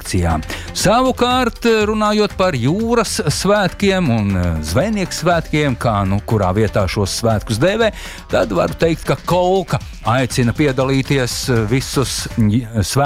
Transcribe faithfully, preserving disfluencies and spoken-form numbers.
tradīcijām. Savukārt, runājot par jūras svētkiem un zvejnieku svētkiem, kā nu kurā vietā šos svētkus dēvē, tad varu teikt, ka Kolka aicina piedalīties visus svētkus